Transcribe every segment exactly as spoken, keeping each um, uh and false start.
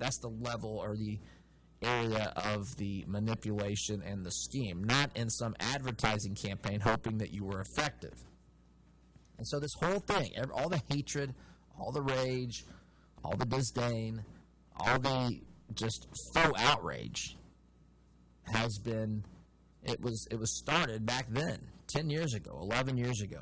that's the level or the area of the manipulation and the scheme, not in some advertising campaign hoping that you were effective. And so this whole thing, all the hatred, all the rage, all the disdain, all the just faux outrage has been, it was it was started back then, ten years ago, eleven years ago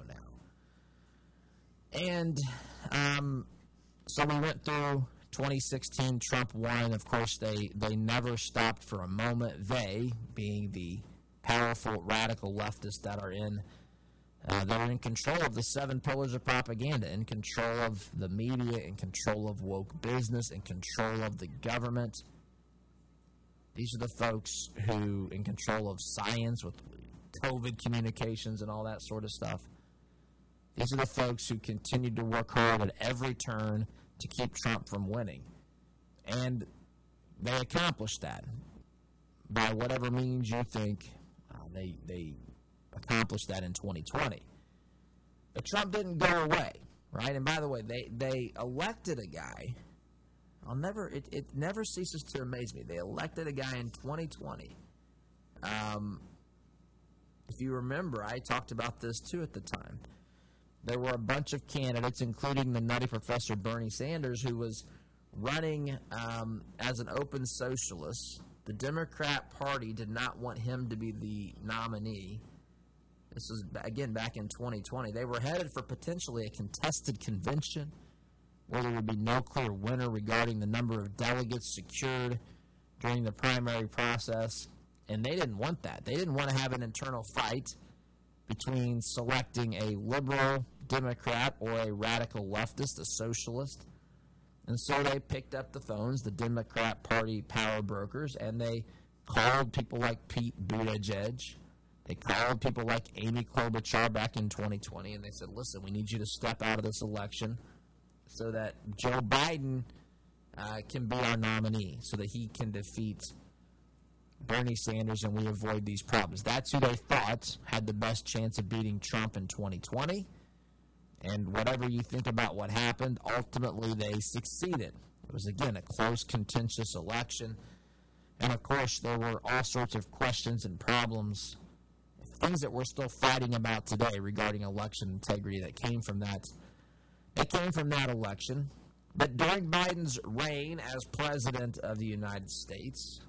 now. And um, so we went through twenty sixteen, Trump won. Of course, they, they never stopped for a moment. They, being the powerful radical leftists that are in, uh, they're in control of the seven pillars of propaganda, in control of the media, in control of woke business, in control of the government. These are the folks who, in control of science with COVID communications and all that sort of stuff. These are the folks who continue to work hard at every turn to keep Trump from winning. And they accomplished that. By whatever means you think, uh, they, they accomplished that in twenty twenty. But Trump didn't go away, right? And by the way, they, they elected a guy. I'll never, it, it never ceases to amaze me. They elected a guy in twenty twenty. Um, if you remember, I talked about this too at the time. There were a bunch of candidates, including the nutty Professor Bernie Sanders, who was running um, as an open socialist. The Democrat Party did not want him to be the nominee. This was, again, back in twenty twenty. They were headed for potentially a contested convention where there would be no clear winner regarding the number of delegates secured during the primary process. And they didn't want that. They didn't want to have an internal fight between selecting a liberal Democrat or a radical leftist, a socialist. And so they picked up the phones, the Democrat Party power brokers, and they called people like Pete Buttigieg. They called people like Amy Klobuchar back in twenty twenty, and they said, listen, we need you to step out of this election so that Joe Biden uh, can be our nominee, so that he can defeat Bernie Sanders and we avoid these problems. That's who they thought had the best chance of beating Trump in twenty twenty. And whatever you think about what happened, ultimately they succeeded. It was, again, a close, contentious election. And, of course, there were all sorts of questions and problems, things that we're still fighting about today regarding election integrity that came from that. It came from that election. But during Biden's reign as president of the United States,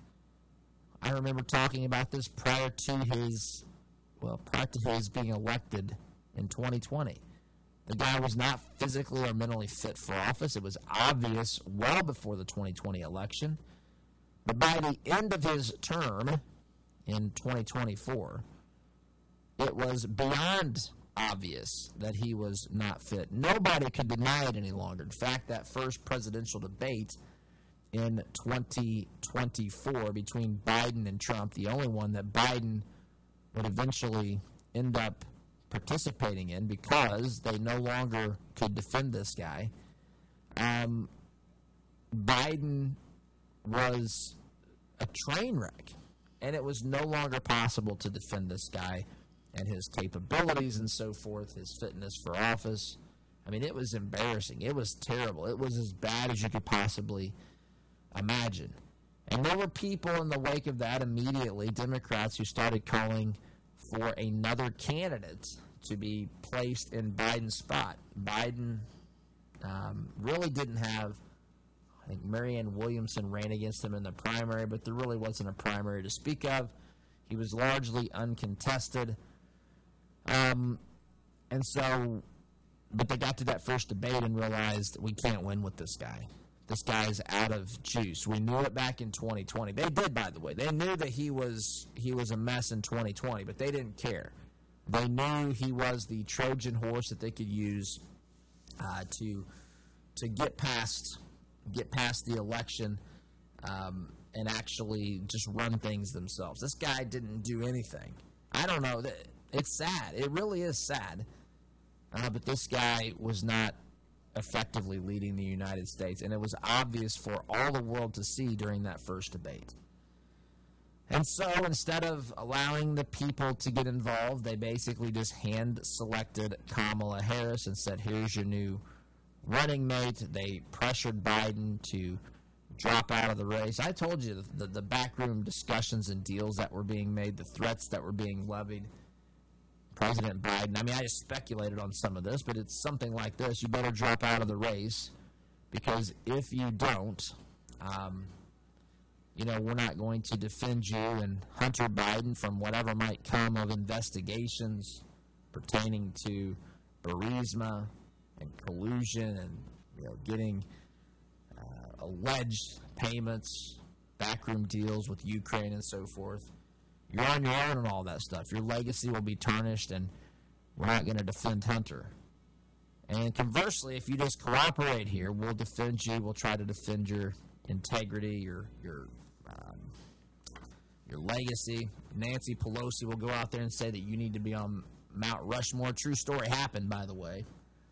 I remember talking about this prior to his, well, prior to his being elected in twenty twenty. The guy was not physically or mentally fit for office. It was obvious well before the twenty twenty election. But by the end of his term in twenty twenty-four, it was beyond obvious that he was not fit. Nobody could deny it any longer. In fact, that first presidential debate in twenty twenty-four between Biden and Trump, the only one that Biden would eventually end up participating in because they no longer could defend this guy. Um, Biden was a train wreck, and it was no longer possible to defend this guy and his capabilities and so forth, his fitness for office. I mean, it was embarrassing. It was terrible. It was as bad as you could possibly imagine. And there were people in the wake of that immediately, Democrats, who started calling for another candidate to be placed in Biden's spot. Biden um, really didn't have, I think Marianne Williamson ran against him in the primary, but there really wasn't a primary to speak of. He was largely uncontested. Um, and so, but they got to that first debate and realized we can't win with this guy. This guy is out of juice. We knew it back in twenty twenty. They did, by the way. They knew that he was he was a mess in twenty twenty, but they didn't care. They knew he was the Trojan horse that they could use uh, to to get past get past the election um, and actually just run things themselves. This guy didn't do anything. I don't know. It's sad. It really is sad. Uh, but this guy was not effectively leading the United States, and it was obvious for all the world to see during that first debate. And so instead of allowing the people to get involved, they basically just hand-selected Kamala Harris and said, here's your new running mate. They pressured Biden to drop out of the race. I told you the, the, the backroom discussions and deals that were being made, the threats that were being levied. President Biden, I mean, I just speculated on some of this, but it's something like this. You better drop out of the race, because if you don't, um, you know, we're not going to defend you and Hunter Biden from whatever might come of investigations pertaining to Burisma and collusion and, you know, getting uh, alleged payments, backroom deals with Ukraine and so forth. You're on your own and all that stuff. Your legacy will be tarnished, and we're not going to defend Hunter. And conversely, if you just cooperate here, we'll defend you. We'll try to defend your integrity, your your um, your legacy. Nancy Pelosi will go out there and say that you need to be on Mount Rushmore. True story happened, by the way.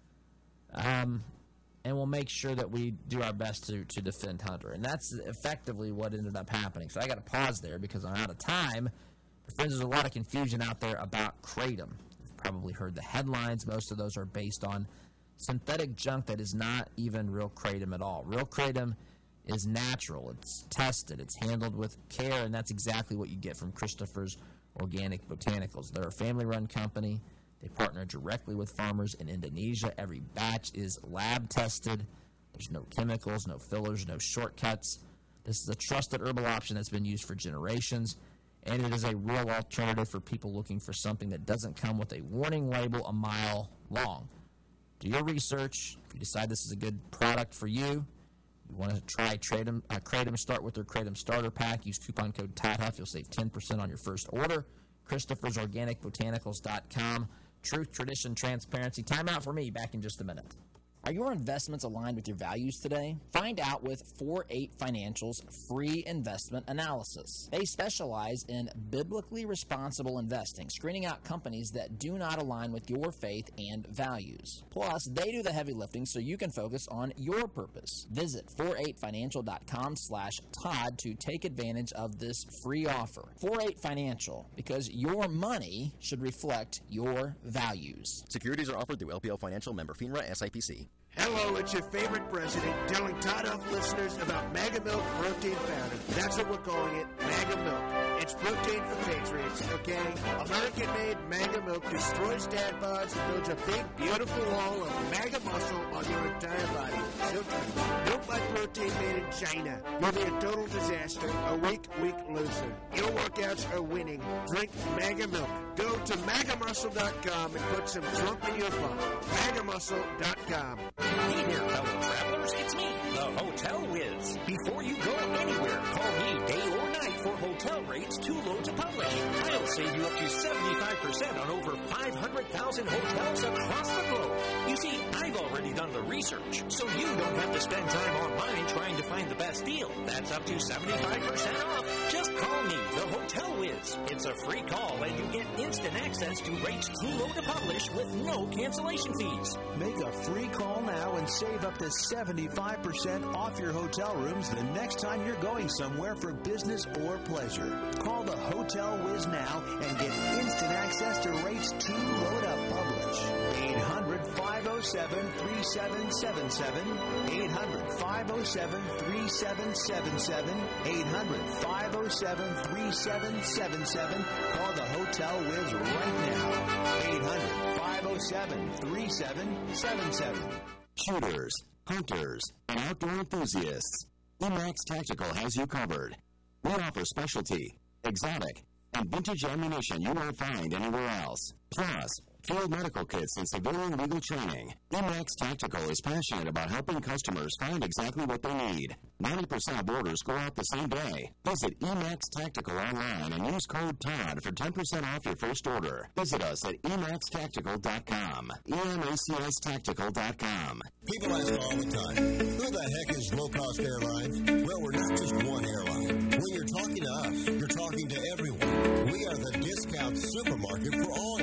Um, and we'll make sure that we do our best to, to defend Hunter. And that's effectively what ended up happening. So I got to pause there because I'm out of time. But friends, there's a lot of confusion out there about Kratom. You've probably heard the headlines. Most of those are based on synthetic junk that is not even real Kratom at all. Real Kratom is natural. It's tested. It's handled with care, and that's exactly what you get from Christopher's Organic Botanicals. They're a family-run company. They partner directly with farmers in Indonesia. Every batch is lab-tested. There's no chemicals, no fillers, no shortcuts. This is a trusted herbal option that's been used for generations, and it is a real alternative for people looking for something that doesn't come with a warning label a mile long. Do your research. If you decide this is a good product for you, you want to try Kratom, uh, Kratom, start with their Kratom Starter Pack. Use coupon code TIDHUFF. You'll save ten percent on your first order. Christopher's Organic Botanicals dot com. Truth, tradition, transparency. Time out for me. Back in just a minute. Are your investments aligned with your values today? Find out with four eight Financial's free investment analysis. They specialize in biblically responsible investing, screening out companies that do not align with your faith and values. Plus, they do the heavy lifting so you can focus on your purpose. Visit four eight financial dot com slash Todd to take advantage of this free offer. four eight Financial, because your money should reflect your values. Securities are offered through L P L Financial, member FINRA, S I P C. Hello, it's your favorite president telling Todd Huff listeners about Mega Milk Protein Powder. That's what we're calling it, Mega Milk. It's protein for patriots, okay? American-made Mega Milk destroys dad bods and builds a big, beautiful wall of mega muscle on your entire body. So milk by protein made in China. You'll be a total disaster, a weak, weak loser. Your workouts are winning. Drink Mega Milk. Go to maga muscle dot com and put some trump in your butt. maga muscle dot com. Hey there, fellow travelers, it's me, the Hotel Wiz. Before you go anywhere, call me day or night for hotel rates too low to publish. I'll save you up to seventy-five percent on over five hundred thousand hotels across the globe. You see, I've already done the research, so you don't have to spend time online trying to find the best deal. That's up to seventy-five percent off. Just call me, the Hotel Wiz. It's a free call, and you get instant access to rates too low to publish with no cancellation fees. Make a free call now and save up to seventy-five percent off your hotel rooms the next time you're going somewhere for business or pleasure. Call the Hotel Wiz now and get instant access to rates too low to publish. eight hundred, five oh seven, three seven seven seven. eight hundred, five oh seven, three seven seven seven. eight hundred, five oh seven, three seven seven seven. Call the Hotel Wiz right now. eight hundred, five oh seven, three seven seven seven. Shooters, hunters, and outdoor enthusiasts, Emax Tactical has you covered. We offer specialty, exotic, and vintage ammunition you won't find anywhere else. Plus, field medical kits and civilian legal training. Emax Tactical is passionate about helping customers find exactly what they need. ninety percent of orders go out the same day. Visit Emax Tactical online and use code TODD for ten percent off your first order. Visit us at emax tactical dot com. E M A C S tactical dot com. People ask all the time, who the heck is Low Cost Airlines? Well, we're not just one airline. When you're talking to us, you're talking to everyone. We are the discount supermarket for all